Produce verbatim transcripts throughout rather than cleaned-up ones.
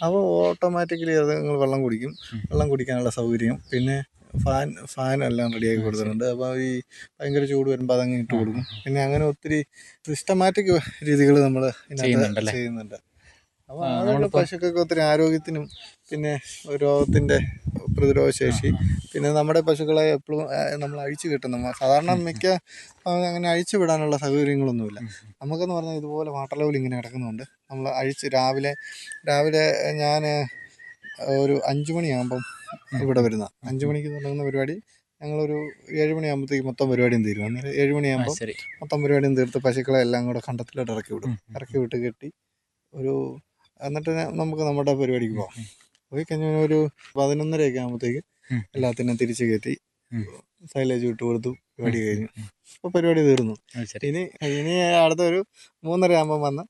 അപ്പോൾ ഓട്ടോമാറ്റിക്കലി അത് നിങ്ങൾ വെള്ളം കുടിക്കും. വെള്ളം കുടിക്കാനുള്ള സൗകര്യം, പിന്നെ ഫാൻ ഫാൻ എല്ലാം റെഡിയാക്കി കൊടുത്തിട്ടുണ്ട്. അപ്പോൾ ഈ ഭയങ്കര ചൂട് വരുമ്പോൾ അതങ്ങ് ഇട്ട് കൊടുക്കും. പിന്നെ അങ്ങനെ ഒത്തിരി സിസ്റ്റമാറ്റിക് രീതികൾ നമ്മൾ ഇതിനകത്ത് ചെയ്യുന്നുണ്ട്. അപ്പോൾ അതൊക്കെ പശുക്കൾക്ക് ഒത്തിരി ആരോഗ്യത്തിനും പിന്നെ രോഗത്തിൻ്റെ പ്രതിരോധ ശേഷി, പിന്നെ നമ്മുടെ പശുക്കളെ എപ്പോഴും നമ്മൾ അഴിച്ചു കെട്ടുന്ന സാധാരണ മിക്ക അങ്ങനെ അഴിച്ചു വിടാനുള്ള സൗകര്യങ്ങളൊന്നുമില്ല. നമുക്കെന്ന് പറഞ്ഞാൽ ഇതുപോലെ വാട്ടർ ലെവൽ ഇങ്ങനെ കിടക്കുന്നുണ്ട്. നമ്മൾ അഴിച്ച് രാവിലെ രാവിലെ ഞാൻ ഒരു അഞ്ച് മണിയാകുമ്പം ഇവിടെ വരുന്ന അഞ്ച് മണിക്ക് തുടങ്ങുന്ന പരിപാടി ഞങ്ങളൊരു ഏഴ് മണിയാകുമ്പോഴത്തേക്ക് മൊത്തം പരിപാടിയും തീരും. അന്നേരം ഏഴ് മണിയാകുമ്പോൾ മൊത്തം പരിപാടിയും തീർത്ത് പശുക്കളെ എല്ലാം കൂടെ കണ്ടത്തിലോട്ട് ഇറക്കി വിടും. ഇറക്കി വിട്ട് കെട്ടി ഒരു എന്നിട്ട് നമുക്ക് നമ്മുടെ പരിപാടിക്ക് പോകാം. പോയി കഴിഞ്ഞാൽ ഒരു പതിനൊന്നരയൊക്കെ ആകുമ്പോഴത്തേക്ക് എല്ലാത്തിനും തിരിച്ച് കയറ്റി സൈലേജ് വിട്ട് കൊടുത്തു. പരിപാടി കഴിഞ്ഞു. അപ്പോൾ പരിപാടി തീർന്നു. ഇനി ഇനി അടുത്ത ഒരു മൂന്നര ആകുമ്പം വന്ന്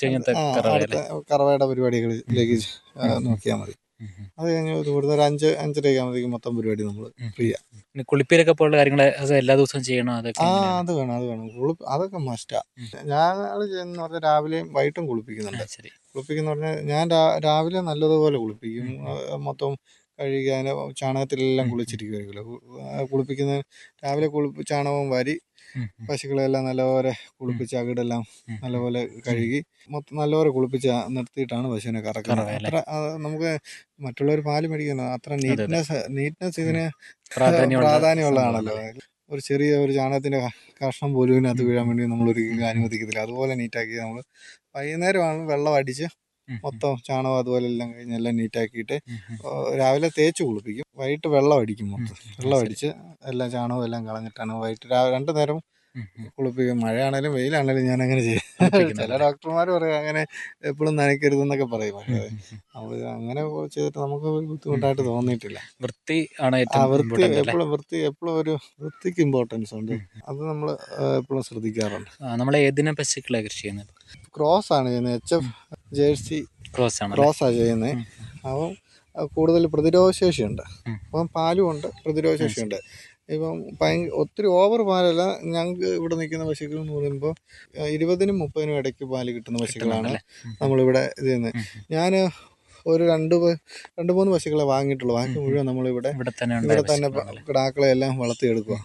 അടുത്ത കറവയുടെ പരിപാടികളിലേക്ക് നോക്കിയാൽ മതി. അത് കഴിഞ്ഞ് ഇവിടുന്ന് ഒരു അഞ്ച് അഞ്ചരയൊക്കെ ആകുമ്പോഴത്തേക്കും മൊത്തം പരിപാടി നമ്മൾ ഫ്രീ ആണ്. കുളിപ്പീരൊക്കെ പോലുള്ള കാര്യങ്ങൾ എല്ലാ ദിവസവും ചെയ്യണോ? ആ അത് വേണം അത് വേണം കുളിപ്പ് അതൊക്കെ മസ്റ്റാ. ഞങ്ങൾ ചെയ്യുന്ന പറഞ്ഞാൽ രാവിലെയും വൈകിട്ടും കുളിപ്പിക്കുന്നുണ്ട്. കുളിപ്പിക്കുന്ന പറഞ്ഞാൽ ഞാൻ രാവിലെ നല്ലതുപോലെ കുളിപ്പിക്കും. മൊത്തം കഴുകി അതിനെ ചാണകത്തിലെല്ലാം കുളിച്ചിരിക്കുമായിരിക്കുമല്ലോ. കുളിപ്പിക്കുന്ന രാവിലെ കുളിപ്പ് ചാണകവും വാരി പശുക്കളെല്ലാം നല്ലപോലെ കുളിപ്പിച്ച് അകിടെല്ലാം നല്ലപോലെ കഴുകി മൊത്തം നല്ലപോലെ കുളിപ്പിച്ച് നിർത്തിയിട്ടാണ് പശുവിനെ കറക്കുന്നത്. അത്ര നമുക്ക് മറ്റുള്ളവർ പാല് മേടിക്കുന്നത് അത്ര നീറ്റ്നെസ് നീറ്റ്നെസ് ഇതിന് പ്രാധാന്യമുള്ളതാണല്ലോ. ഒരു ചെറിയ ഒരു ചാണകത്തിൻ്റെ കഷ്ണം പോലും ഇതിനകത്ത് വീഴാൻ വേണ്ടി നമ്മളൊരിക്കലും അനുവദിക്കത്തില്ല. അതുപോലെ നീറ്റാക്കി നമ്മൾ വൈകുന്നേരമാണ് വെള്ളം അടിച്ച് മൊത്തം ചാണകം അതുപോലെ എല്ലാം കഴിഞ്ഞ് എല്ലാം നീറ്റാക്കിയിട്ട് രാവിലെ തേച്ച് കുളിപ്പിക്കും. വൈകിട്ട് വെള്ളം അടിക്കും. മൊത്തം വെള്ളം അടിച്ച് എല്ലാം ചാണകം എല്ലാം കളഞ്ഞിട്ടാണ് വൈകിട്ട് രണ്ടു നേരം കുളിപ്പിക്കും. മഴയാണേലും വെയിലാണേലും ഞാൻ അങ്ങനെ ചെയ്യും. ചില ഡോക്ടർമാർ പറയും അങ്ങനെ എപ്പോഴും നനയ്ക്കരുതെന്നൊക്കെ പറയും. പക്ഷേ നമ്മൾ അങ്ങനെ ചെയ്തിട്ട് നമുക്ക് ബുദ്ധിമുട്ടായിട്ട് തോന്നിയിട്ടില്ല. വൃത്തി ആണ് ആ വൃത്തി എപ്പോഴും വൃത്തി എപ്പോഴും ഒരു വൃത്തിക്ക് ഇമ്പോർട്ടൻസ് ഉണ്ട്. അത് നമ്മൾ എപ്പോഴും ശ്രദ്ധിക്കാറുണ്ട്. നമ്മൾ ഏതിനെ പശുക്കളെ കൃഷി ചെയ്യുന്നത്? ക്രോസ് ആണ് ചെയ്യുന്നത്. എച്ച് എഫ് ജേഴ്സി ക്രോസ് ആണ് ക്രോസാണ് ചെയ്യുന്നത്. അപ്പം കൂടുതൽ പ്രതിരോധശേഷിയുണ്ട്. അപ്പം പാലും ഉണ്ട്, പ്രതിരോധശേഷിയുണ്ട്. ഇപ്പം ഭയങ്കര ഒത്തിരി ഓവർ പാലല്ല. ഞങ്ങൾക്ക് ഇവിടെ നിൽക്കുന്ന പശുക്കൾ എന്ന് പറയുമ്പോൾ ഇരുപതിനും മുപ്പതിനും ഇടയ്ക്ക് പാല് കിട്ടുന്ന പശുക്കളാണ് നമ്മളിവിടെ ഇത് ചെയ്യുന്നത്. ഞാൻ ഒരു രണ്ട് രണ്ട് മൂന്ന് പശുക്കളെ വാങ്ങിയിട്ടുള്ളൂ. ബാക്കി മുഴുവൻ നമ്മളിവിടെ ഇവിടെ തന്നെ കിടാക്കളെ എല്ലാം വളർത്തിയെടുക്കുക.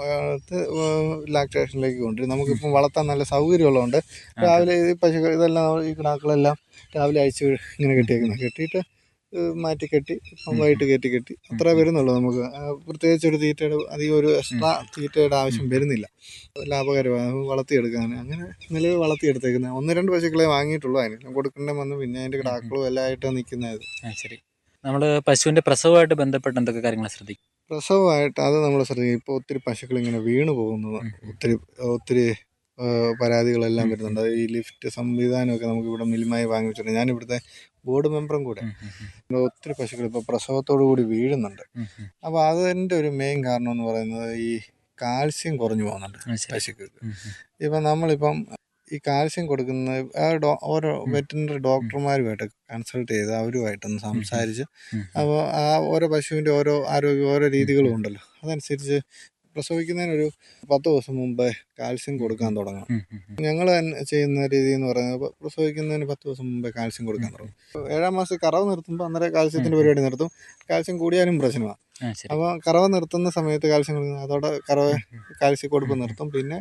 ലാക്ടേഷനിലേക്ക് കൊണ്ടുവരും. നമുക്കിപ്പം വളർത്താൻ നല്ല സൗകര്യമുള്ളതുകൊണ്ട് രാവിലെ ഈ പശുക്കൾ ഇതെല്ലാം ഈ കിടാക്കളെല്ലാം രാവിലെ അഴിച്ച് ഇങ്ങനെ കെട്ടിയേക്കുന്നത് കെട്ടിയിട്ട് മാറ്റി കെട്ടി വൈകിട്ട് കയറ്റി കെട്ടി അത്ര വരുന്നുള്ളൂ. നമുക്ക് പ്രത്യേകിച്ച് ഒരു തീറ്റയുടെ അധികം ഒരു എക്സ്ട്രാ തീറ്റയുടെ ആവശ്യം വരുന്നില്ല. ലാഭകരമാണ് വളർത്തിയെടുക്കാൻ. അങ്ങനെ നിലവിൽ വളർത്തിയെടുത്തേക്കുന്നത് ഒന്ന് രണ്ട് പശുക്കളെ വാങ്ങിയിട്ടുള്ളൂ. അതിനെല്ലാം കൊടുക്കേണ്ട വന്ന് പിന്നെ അതിൻ്റെ കിടാക്കളും എല്ലാം ആയിട്ട് നിൽക്കുന്നത്. ശരി. നമ്മൾ പശുവിൻ്റെ പ്രസവമായിട്ട് ബന്ധപ്പെട്ട് എന്തൊക്കെ കാര്യങ്ങൾ ശ്രദ്ധിക്കും? പ്രസവമായിട്ട് അത് നമ്മൾ ശ്രദ്ധിക്കും. ഇപ്പോൾ ഒത്തിരി പശുക്കൾ ഇങ്ങനെ വീണ് പോകുന്നത് ഒത്തിരി ഒത്തിരി പരാതികളെല്ലാം വരുന്നുണ്ട്. ഈ ലിഫ്റ്റ് സംവിധാനമൊക്കെ നമുക്ക് ഇവിടെ മിൽമായി വാങ്ങി വെച്ചിട്ടുണ്ട്. ഞാനിവിടുത്തെ ബോർഡ് മെമ്പറും കൂടെ. ഒത്തിരി പശുക്കൾ ഇപ്പോൾ പ്രസവത്തോടു കൂടി വീഴുന്നുണ്ട്. അപ്പോൾ അതിൻ്റെ ഒരു മെയിൻ കാരണം എന്ന് പറയുന്നത് ഈ കാൽസ്യം കുറഞ്ഞു പോകുന്നുണ്ട് പശുക്കൾക്ക്. ഇപ്പം നമ്മളിപ്പം ഈ കാൽസ്യം കൊടുക്കുന്ന ഓരോ വെറ്റിനറി ഡോക്ടർമാരുമായിട്ട് കൺസൾട്ട് ചെയ്ത് അവരുമായിട്ടൊന്ന് സംസാരിച്ച് അപ്പോൾ ആ ഓരോ പശുവിൻ്റെ ഓരോ ആരോഗ്യം ഓരോ രീതികളും ഉണ്ടല്ലോ. അതനുസരിച്ച് പ്രസവിക്കുന്നതിനൊരു പത്ത് ദിവസം മുമ്പേ കാൽസ്യം കൊടുക്കാൻ തുടങ്ങണം. ഞങ്ങൾ ചെയ്യുന്ന രീതി എന്ന് പറയുന്നത് പ്രസവിക്കുന്നതിന് പത്ത് ദിവസം മുമ്പേ കാൽസ്യം കൊടുക്കാൻ തുടങ്ങും. ഏഴാം മാസം കറവ് നിർത്തുമ്പോൾ അന്നേരം കാൽസ്യത്തിൻ്റെ പരിപാടി നിർത്തും. കാൽസ്യം കൂടിയാലും പ്രശ്നമാണ്. അപ്പോൾ കറവ് നിർത്തുന്ന സമയത്ത് കാൽസ്യം കൊടുക്കുന്നത് അതോടെ കറവ് കാൽസ്യം കൊടുപ്പ് നിർത്തും. പിന്നെ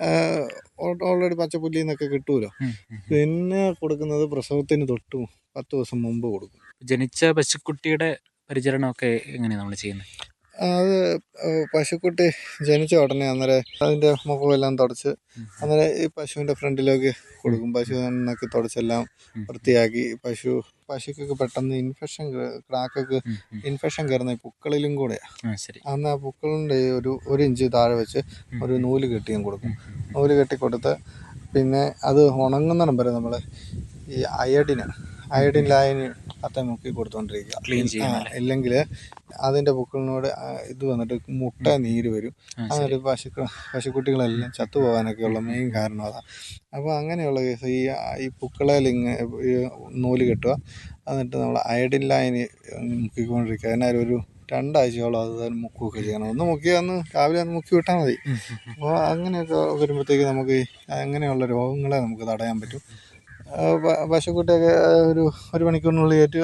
ഓൾറെഡി പച്ചപ്പുല്ലിൽ നിന്നൊക്കെ കിട്ടുമല്ലോ. പിന്നെ കൊടുക്കുന്നത് പ്രസവത്തിന് തൊട്ട് പത്ത് ദിവസം മുമ്പ് കൊടുക്കും. ജനിച്ച പശുക്കുട്ടിയുടെ പരിചരണമൊക്കെ എങ്ങനെയാണ് നമ്മൾ ചെയ്യുന്നത്? അത് പശുക്കുട്ടി ജനിച്ച ഉടനെ അന്നേരം അതിൻ്റെ മുഖമെല്ലാം തുടച്ച് അന്നേരം ഈ പശുവിൻ്റെ ഫ്രണ്ടിലേക്ക് കൊടുക്കും. പശു എന്നൊക്കെ തുടച്ചെല്ലാം വൃത്തിയാക്കി പശു പശുക്കൊക്കെ പെട്ടെന്ന് ഇൻഫെക്ഷൻ കിടാക്കൊക്കെ ഇൻഫെക്ഷൻ കയറുന്ന പുക്കളിലും കൂടെയാണ്. അന്ന് ആ പുക്കളിൻ്റെ ഒരു ഒരു ഇഞ്ച് താഴെ വെച്ച് ഒരു നൂല് കെട്ടിയും കൊടുക്കും. നൂല് കെട്ടി കൊടുത്ത് പിന്നെ അത് ഉണങ്ങുന്നിടം വരെ നമ്മൾ ഈ അയഡിന് അയഡിൻ ലായനി അത്ത മുക്കി കൊടുത്തുകൊണ്ടിരിക്കുക. ക്ലീൻ ചെയ്യാൻ. ഇല്ലെങ്കിൽ അതിൻ്റെ പുക്കളിനോട് ഇത് വന്നിട്ട് മുട്ട നീര് വരും. അതൊരു പശുക്കൾ പശുക്കുട്ടികളെല്ലാം ചത്തുപോകാനൊക്കെയുള്ള മെയിൻ കാരണം അതാണ്. അപ്പോൾ അങ്ങനെയുള്ള കേസ് ഈ ഈ പുക്കളയിൽ ഇങ്ങനെ നൂല് കെട്ടുക. എന്നിട്ട് നമ്മൾ അയഡിൻ ലായനി മുക്കിക്കൊണ്ടിരിക്കുക. അതിനൊരു ഒരു രണ്ടാഴ്ചയോളം അത് മുക്കുകയൊക്കെ ചെയ്യണം. ഒന്ന് മുക്കിയാൽ ഒന്ന് രാവിലെ ഒന്ന് മുക്കി വിട്ടാൽ മതി. അപ്പോൾ അങ്ങനെയൊക്കെ വരുമ്പോഴത്തേക്ക് നമുക്ക് അങ്ങനെയുള്ള രോഗങ്ങളെ നമുക്ക് തടയാൻ പറ്റും. പശുക്കുട്ടിയൊക്കെ ഒരു ഒരു മണിക്കൂറിനുള്ളിൽ ഏറ്റവും